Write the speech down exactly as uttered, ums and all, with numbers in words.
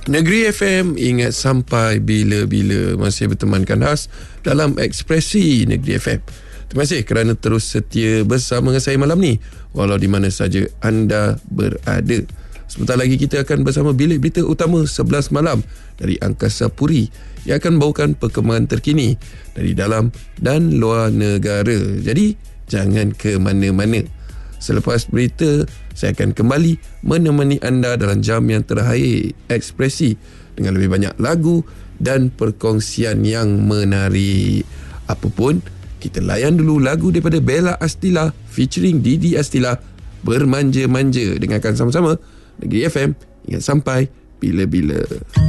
Negeri F M, ingat sampai bila-bila, masih bertemankan khas dalam Ekspresi Negeri F M. Terima kasih kerana terus setia bersama dengan saya malam ni, walau di mana saja anda berada. Sebentar lagi kita akan bersama Bilik Berita Utama sebelas malam dari Angkasa Puri yang akan membawakan perkembangan terkini dari dalam dan luar negara. Jadi jangan ke mana-mana. Selepas berita, saya akan kembali menemani anda dalam jam yang terakhir Ekspresi dengan lebih banyak lagu dan perkongsian yang menarik. Apapun, kita layan dulu lagu daripada Bella Astila featuring Didi Astila, Bermanja-manja. Dengarkan sama-sama Negeri F M, ingat sampai bila-bila.